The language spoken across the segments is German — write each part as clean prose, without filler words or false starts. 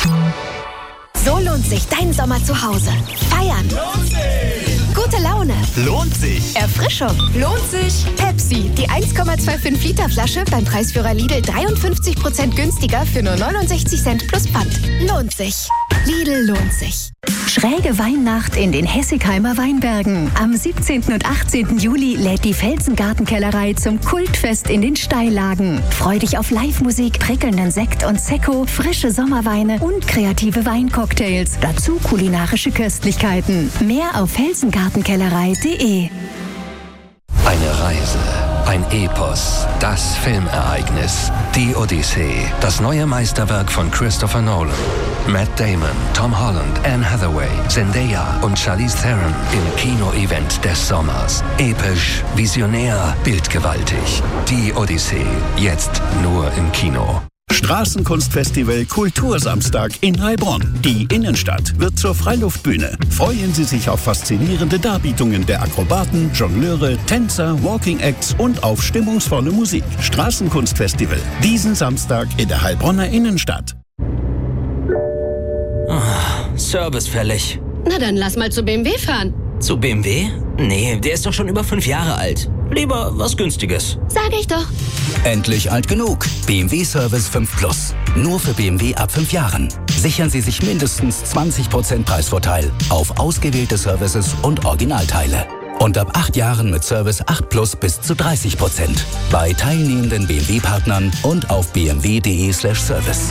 So lohnt sich dein Sommer zu Hause. Feiern. Lohnt sich. Gute Laune. Lohnt sich. Erfrischung. Lohnt sich. Pepsi, die 1,25 Liter Flasche beim Preisführer Lidl 53% günstiger für nur 69 Cent plus Pfand. Lohnt sich. Lidl lohnt sich. Schräge Weihnacht in den Hessigheimer Weinbergen. Am 17. und 18. Juli lädt die Felsengartenkellerei zum Kultfest in den Steillagen. Freu dich auf Live-Musik, prickelnden Sekt und Sekko, frische Sommerweine und kreative Weincocktails. Dazu kulinarische Köstlichkeiten. Mehr auf felsengartenkellerei.de. Eine Reise, ein Epos, das Filmereignis, die Odyssee, das neue Meisterwerk von Christopher Nolan. Matt Damon, Tom Holland, Anne Hathaway, Zendaya und Charlize Theron im Kino-Event des Sommers. Episch, visionär, bildgewaltig. Die Odyssee, jetzt nur im Kino. Straßenkunstfestival Kultursamstag in Heilbronn. Die Innenstadt wird zur Freiluftbühne. Freuen Sie sich auf faszinierende Darbietungen der Akrobaten, Jongleure, Tänzer, Walking Acts und auf stimmungsvolle Musik. Straßenkunstfestival, diesen Samstag in der Heilbronner Innenstadt. Service fällig. Na dann lass mal zu BMW fahren. Zu BMW? Nee, der ist doch schon über 5 Jahre alt. Lieber was Günstiges. Sag ich doch. Endlich alt genug. BMW Service 5 Plus. Nur für BMW ab 5 Jahren. Sichern Sie sich mindestens 20% Preisvorteil auf ausgewählte Services und Originalteile. Und ab 8 Jahren mit Service 8 Plus bis zu 30%. Bei teilnehmenden BMW-Partnern und auf bmw.de/service.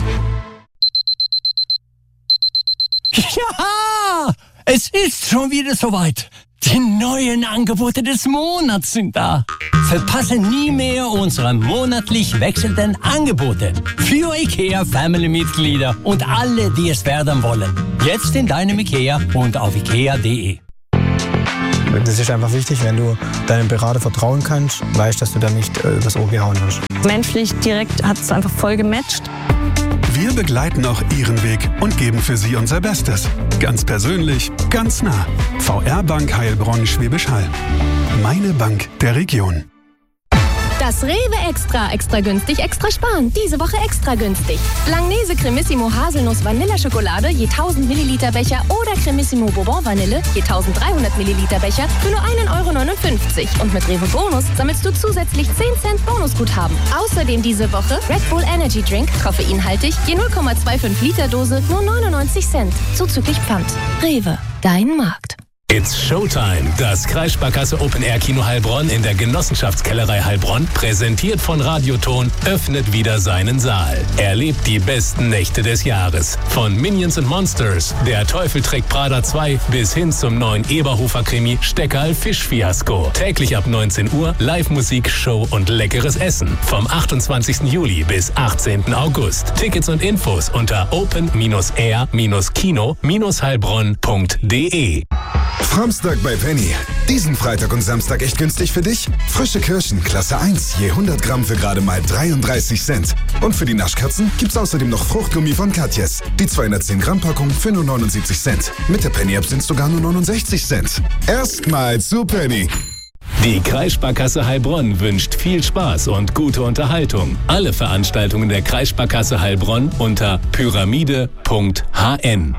Ja, es ist schon wieder soweit. Die neuen Angebote des Monats sind da. Verpasse nie mehr unsere monatlich wechselnden Angebote für IKEA Family-Mitglieder und alle, die es werden wollen. Jetzt in deinem IKEA und auf ikea.de. Das ist einfach wichtig, wenn du deinem Berater vertrauen kannst, weißt, dass du da nicht übers Ohr gehauen hast. Menschlich direkt hat es einfach voll gematcht. Wir begleiten auch Ihren Weg und geben für Sie unser Bestes. Ganz persönlich, ganz nah. VR Bank Heilbronn Schwäbisch Hall. Meine Bank der Region. Das Rewe Extra. Extra günstig, extra sparen. Diese Woche extra günstig. Langnese Cremissimo Haselnuss Vanilleschokolade je 1000 Milliliter Becher oder Cremissimo Bourbon Vanille je 1300 Milliliter Becher für nur 1,59 €. Und mit Rewe Bonus sammelst du zusätzlich 10 Cent Bonusguthaben. Außerdem diese Woche Red Bull Energy Drink, koffeinhaltig, je 0,25 Liter Dose, nur 99 Cent. Zuzüglich Pfand. Rewe, dein Markt. It's Showtime. Das Kreissparkasse Open Air Kino Heilbronn in der Genossenschaftskellerei Heilbronn, präsentiert von Radioton, öffnet wieder seinen Saal. Erlebt die besten Nächte des Jahres. Von Minions and Monsters, Der Teufel trägt Prada 2 bis hin zum neuen Eberhofer-Krimi Steckerl Fischfiasko. Täglich ab 19 Uhr Live-Musik, Show und leckeres Essen. Vom 28. Juli bis 18. August. Tickets und Infos unter open-air-kino-heilbronn.de. Framstag bei Penny. Diesen Freitag und Samstag echt günstig für dich? Frische Kirschen, Klasse 1, je 100 Gramm für gerade mal 33 Cent. Und für die Naschkatzen gibt's außerdem noch Fruchtgummi von Katjes. Die 210 Gramm Packung für nur 79 Cent. Mit der Penny-App sind's sogar nur 69 Cent. Erstmal zu Penny. Die Kreissparkasse Heilbronn wünscht viel Spaß und gute Unterhaltung. Alle Veranstaltungen der Kreissparkasse Heilbronn unter pyramide.hn.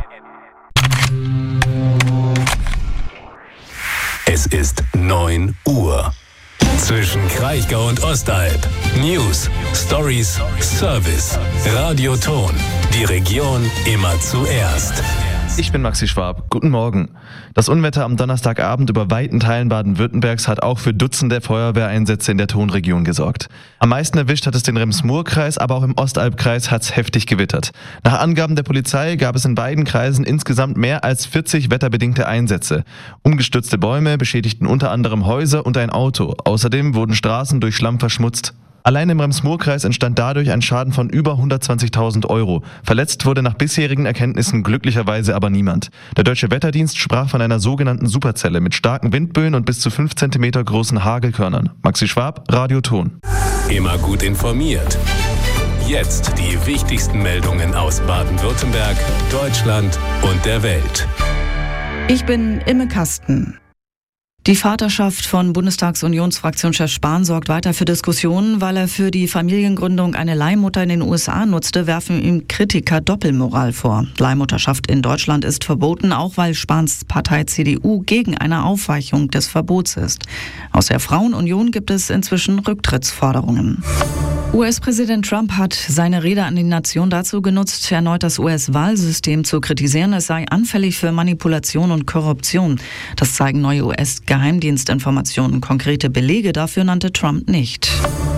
Es ist 9 Uhr. Zwischen Kraichgau und Ostalb. News, Stories, Service. Radioton. Die Region immer zuerst. Ich bin Maxi Schwab. Guten Morgen. Das Unwetter am Donnerstagabend über weiten Teilen Baden-Württembergs hat auch für Dutzende Feuerwehreinsätze in der Tonregion gesorgt. Am meisten erwischt hat es den Rems-Murr-Kreis, aber auch im Ostalbkreis hat es heftig gewittert. Nach Angaben der Polizei gab es in beiden Kreisen insgesamt mehr als 40 wetterbedingte Einsätze. Umgestürzte Bäume beschädigten unter anderem Häuser und ein Auto. Außerdem wurden Straßen durch Schlamm verschmutzt. Allein im Rems-Murr-Kreis entstand dadurch ein Schaden von über 120.000 €. Verletzt wurde nach bisherigen Erkenntnissen glücklicherweise aber niemand. Der Deutsche Wetterdienst sprach von einer sogenannten Superzelle mit starken Windböen und bis zu 5 Zentimeter großen Hagelkörnern. Maxi Schwab, Radioton. Immer gut informiert. Jetzt die wichtigsten Meldungen aus Baden-Württemberg, Deutschland und der Welt. Ich bin Imme Kasten. Die Vaterschaft von Bundestagsunionsfraktionschef Spahn sorgt weiter für Diskussionen. Weil er für die Familiengründung eine Leihmutter in den USA nutzte, werfen ihm Kritiker Doppelmoral vor. Leihmutterschaft in Deutschland ist verboten, auch weil Spahns Partei CDU gegen eine Aufweichung des Verbots ist. Aus der Frauenunion gibt es inzwischen Rücktrittsforderungen. US-Präsident Trump hat seine Rede an die Nation dazu genutzt, erneut das US-Wahlsystem zu kritisieren. Es sei anfällig für Manipulation und Korruption. Das zeigen neue US-Geheimdienstinformationen. Konkrete Belege dafür nannte Trump nicht.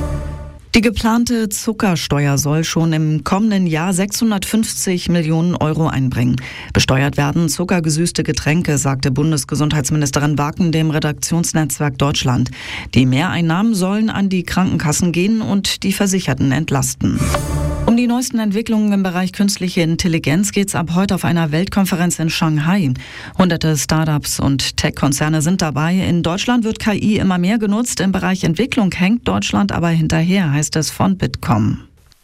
Die geplante Zuckersteuer soll schon im kommenden Jahr 650 Millionen Euro einbringen. Besteuert werden zuckergesüßte Getränke, sagte Bundesgesundheitsministerin Wacken dem Redaktionsnetzwerk Deutschland. Die Mehreinnahmen sollen an die Krankenkassen gehen und die Versicherten entlasten. Um die neuesten Entwicklungen im Bereich künstliche Intelligenz geht es ab heute auf einer Weltkonferenz in Shanghai. Hunderte Startups und Tech-Konzerne sind dabei. In Deutschland wird KI immer mehr genutzt. Im Bereich Entwicklung hängt Deutschland aber hinterher, heißt es von Bitkom.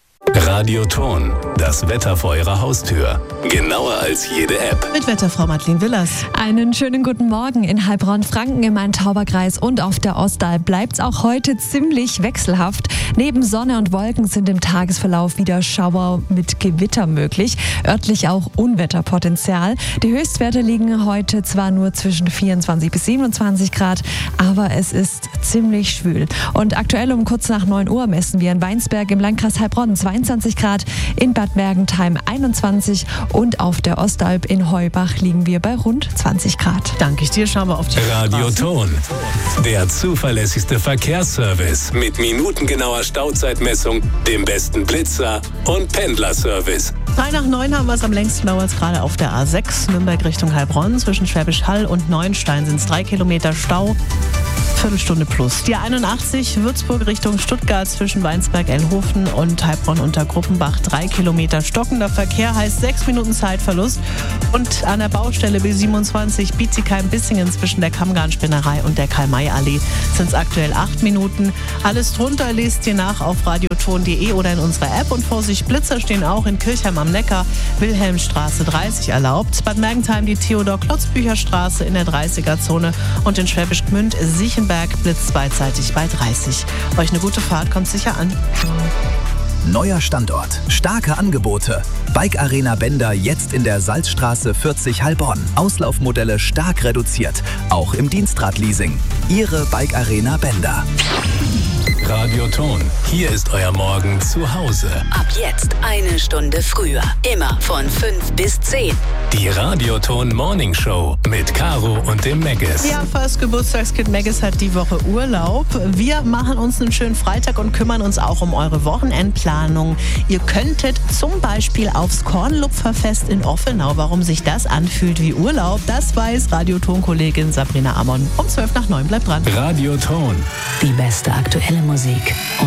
Radioton, das Wetter vor Ihrer Haustür. Genauer als jede App. Mit Wetterfrau Madeleine Willers. Einen schönen guten Morgen in Heilbronn-Franken im Main-Tauber-Kreis und auf der Ostalb bleibt es auch heute ziemlich wechselhaft. Neben Sonne und Wolken sind im Tagesverlauf wieder Schauer mit Gewitter möglich. Örtlich auch Unwetterpotenzial. Die Höchstwerte liegen heute zwar nur zwischen 24 bis 27 Grad, aber es ist ziemlich schwül. Und aktuell um kurz nach 9 Uhr messen wir in Weinsberg im Landkreis Heilbronn 22 Grad, in Bad Mergentheim 21 und auf der Ostalb in Heubach liegen wir bei rund 20 Grad. Danke ich dir, schauen wir auf die Radioton, der zuverlässigste Verkehrsservice mit minutengenauer Stauzeitmessung, dem besten Blitzer und Pendlerservice. 3 nach 9 haben wir es am längsten, dauert es gerade auf der A6 Nürnberg Richtung Heilbronn. Zwischen Schwäbisch Hall und Neuenstein sind es 3 Kilometer Stau. Viertelstunde plus. Die 81 Würzburg Richtung Stuttgart zwischen Weinsberg-Elhofen und Heilbronn unter Gruppenbach 3 Kilometer stockender Verkehr, heißt 6 Minuten Zeitverlust. Und an der Baustelle B27 Bietigheim-Bissingen zwischen der Kammgarnspinnerei und der Karl-May-Allee sind es aktuell 8 Minuten. Alles drunter lest ihr nach auf radioton.de oder in unserer App. Und Vorsicht, Blitzer stehen auch in Kirchheim am Neckar, Wilhelmstraße 30 erlaubt. Bad Mergentheim die Theodor-Klotzbücher-Straße in der 30er-Zone und in Schwäbisch Gmünd Siechenberg blitzt beidseitig bei 30. Euch eine gute Fahrt, kommt sicher an. Neuer Standort, starke Angebote. Bike Arena Bender jetzt in der Salzstraße 40 Heilbronn. Auslaufmodelle stark reduziert, auch im Dienstradleasing. Ihre Bike Arena Bender. Radioton, hier ist euer Morgen zu Hause. Ab jetzt 1 Stunde früher. Immer von 5 bis 10. Die Radioton Morning Show mit Caro und dem Meggis. Ja, fast Geburtstagskind Meggis hat die Woche Urlaub. Wir machen uns einen schönen Freitag und kümmern uns auch um eure Wochenendplanung. Ihr könntet zum Beispiel aufs Kornlupferfest in Offenau. Warum sich das anfühlt wie Urlaub, das weiß Radioton-Kollegin Sabrina Amon. Um 12 nach 9 bleibt dran. Radioton. Die beste aktuelle Musik.